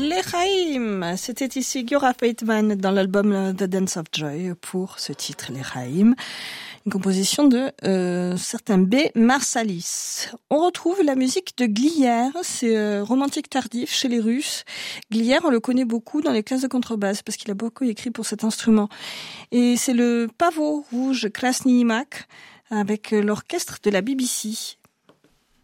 L'Echaim, c'était ici Giora Feitman dans l'album The Dance of Joy pour ce titre L'Echaim, une composition de certain B. Marsalis. On retrouve la musique de Glier, c'est romantique tardif chez les Russes. Glier, on le connaît beaucoup dans les classes de contrebasse parce qu'il a beaucoup écrit pour cet instrument. Et c'est le pavot rouge Krasny Mak avec l'orchestre de la BBC.